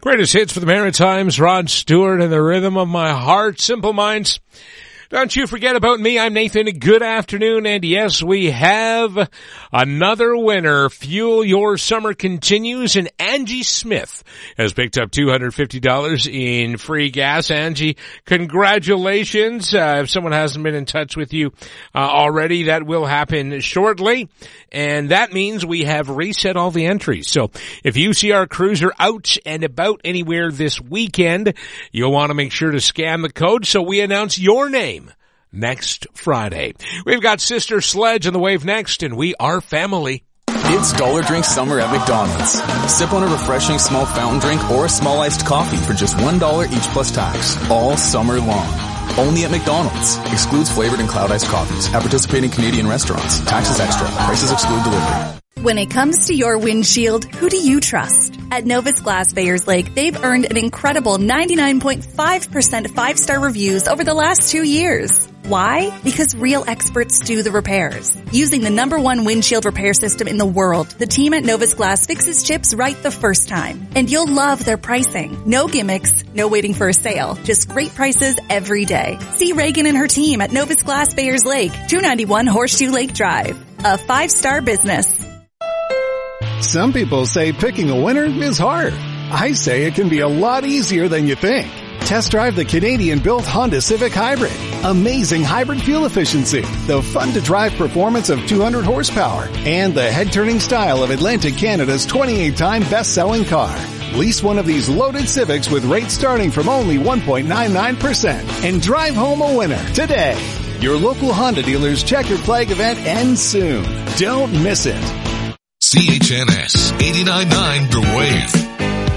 Greatest hits for the Maritimes, Rod Stewart and the Rhythm of My Heart, Simple Minds. Don't you forget about me. I'm Nathan. Good afternoon. And yes, we have another winner. Fuel Your Summer continues, and Angie Smith has picked up $250 in free gas. Angie, congratulations. If someone hasn't been in touch with you already, that will happen shortly. And that means we have reset all the entries. So if you see our cruiser out and about anywhere this weekend, you'll want to make sure to scan the code so we announce your name next Friday. We've got Sister Sledge on the wave next, and we are family. It's Dollar Drink Summer at McDonald's. Sip on a refreshing small fountain drink or a small iced coffee for just $1 each plus tax, all summer long. Only at McDonald's. Excludes flavored and cloud iced coffees at participating Canadian restaurants. Taxes extra. Prices exclude delivery. When it comes to your windshield, who do you trust? At Novus Glass Bayers Lake, they've earned an incredible 99.5% five-star reviews over the last 2 years. Why? Because real experts do the repairs. Using the #1 windshield repair system in the world, the team at Novus Glass fixes chips right the first time. And you'll love their pricing. No gimmicks, no waiting for a sale, just great prices every day. See Reagan and her team at Novus Glass Bayers Lake, 291 Horseshoe Lake Drive. A 5-star business. Some people say picking a winner is hard. I say it can be a lot easier than you think. Test drive the Canadian-built Honda Civic Hybrid. Amazing hybrid fuel efficiency, the fun-to-drive performance of 200 horsepower, and the head-turning style of Atlantic Canada's 28-time best-selling car. Lease one of these loaded Civics with rates starting from only 1.99% and drive home a winner today. Your local Honda dealer's Checkered Flag event ends soon. Don't miss it. CHNS 89.9 The Wave.